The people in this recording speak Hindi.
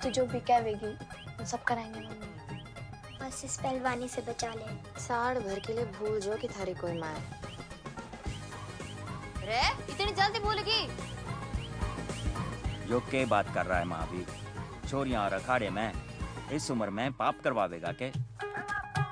तू जो भी कहेगी सब कराएंगे मम्मी। बस इस पहलवानी से बचा ले। साड़ भर के लिए भूल जो कि थारी कोई माँ है। रे इतनी जल्दी भूल गई? जो के बात कर रहा है महावीर? छोरियां और अखाड़े में इस उम्र में पाप करवावेगा के?